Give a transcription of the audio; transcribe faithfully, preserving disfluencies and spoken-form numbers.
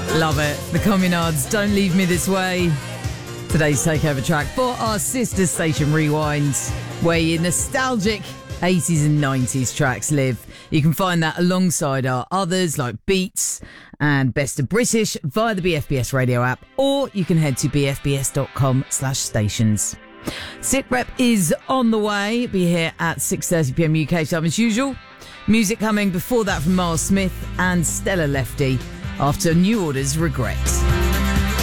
Love it. The Communards, Don't Leave Me This Way. Today's takeover track for our sister station Rewinds, where your nostalgic eighties and nineties tracks live. You can find that alongside our others like Beats and Best of British via the B F B S radio app, or you can head to bfbs.com slash stations. Sit Rep is on the way. Be here at six thirty p m U K time as usual. Music coming before that from Miles Smith and Stella Lefty after New Order's Regret.